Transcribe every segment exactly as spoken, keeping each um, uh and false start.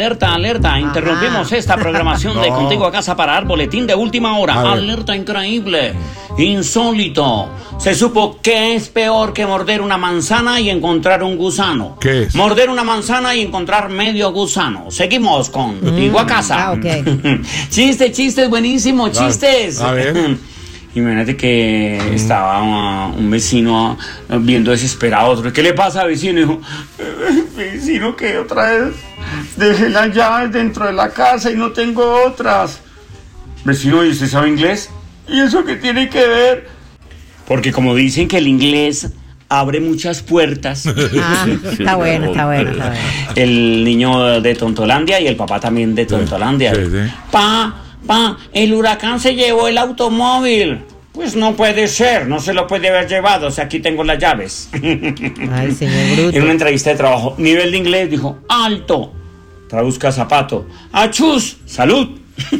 alerta, alerta. Interrumpimos Ajá. esta programación de No. Contigo a Casa para dar boletín de última hora. A ver. Alerta increíble, insólito. Se supo que es peor que morder una manzana y encontrar un gusano. ¿Qué es? Morder una manzana y encontrar medio gusano. Seguimos con Contigo a Casa. Ah, ok. Chiste, chistes, buenísimo, chistes. a ver. Imagínate que estaba uh, un vecino uh, viendo desesperado a otro. ¿Qué le pasa, vecino? Dijo, "Eh, vecino, que otra vez dejé las llaves dentro de la casa y no tengo otras. Vecino, ¿y usted sabe inglés? ¿Y eso qué tiene que ver? Porque como dicen que el inglés abre muchas puertas. Ah, está bueno, está bueno, está bueno. El niño de Tontolandia y el papá también de Tontolandia. sí, sí. Pa, pa, el huracán se llevó el automóvil. Pues no puede ser, no se lo puede haber llevado, o sea, aquí tengo las llaves. Ay, señor bruto. En una entrevista de trabajo, nivel de inglés, dijo, alto. Traduzca zapato. Achus, salud.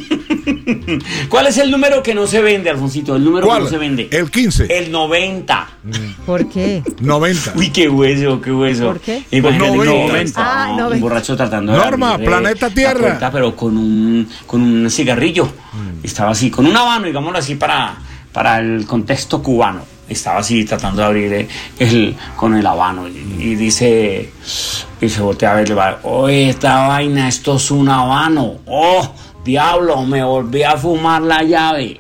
¿Cuál es el número que no se vende, Alfonsito? El número ¿Cuál? que no se vende. El quince. El noventa. ¿Por qué? noventa. Uy, qué hueso, qué hueso. ¿Por qué? Imagínate Pues que noventa. estaba Ah, un noventa. borracho tratando de Norma, abrir, eh, planeta la Tierra. puerta, pero con un, con un cigarrillo. Mm. Estaba así, con un habano, digámoslo así, para, para el contexto cubano. Estaba así tratando de abrir eh, el, con el habano. Y, y dice, y se voltea a ver, le va, oye, esta vaina, esto es un habano. Oh, diablo, me volví a fumar la llave.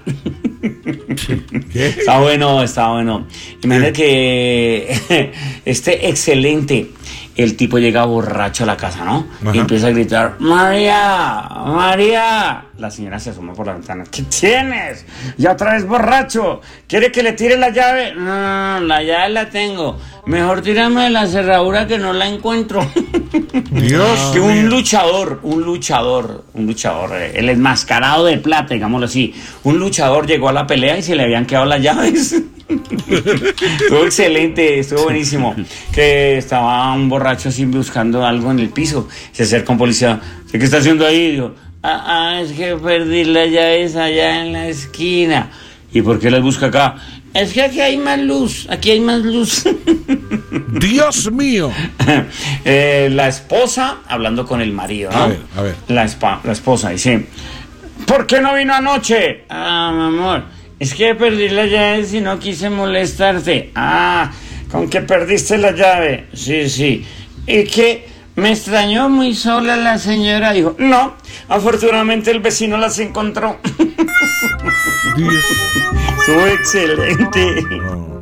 ¿Qué? Está bueno, está bueno. Imagínate que este excelente, el tipo llega borracho a la casa, ¿no? Ajá. Y empieza a gritar, María, María. La señora se asoma por la ventana. ¿Qué tienes? Ya traes borracho. ¿Quiere que le tire la llave? No, la llave la tengo. Mejor tírame de la cerradura que no la encuentro. Dios Que un mío. luchador, un luchador, un luchador, eh, el enmascarado de plata, digámoslo así, un luchador llegó a la pelea y se le habían quedado las llaves. Estuvo excelente, estuvo buenísimo. Que estaba un borracho así buscando algo en el piso. Se acerca un policía. ¿Qué está haciendo ahí? Dijo, ah, ah, es que perdí las llaves allá en la esquina. ¿Y por qué las busca acá? Es que aquí hay más luz, aquí hay más luz. Dios mío. Eh, la esposa hablando con el marido, ¿no? A ver, a ver. La, espa- la esposa dice, ¿por qué no vino anoche? Ah, mi amor, es que perdí la llave y no quise molestarte. Ah, ¿con que perdiste la llave? Sí, sí. ¿Y que me extrañó muy sola la señora? Dijo, no, afortunadamente el vecino las encontró. Dios. Estuvo excelente. No.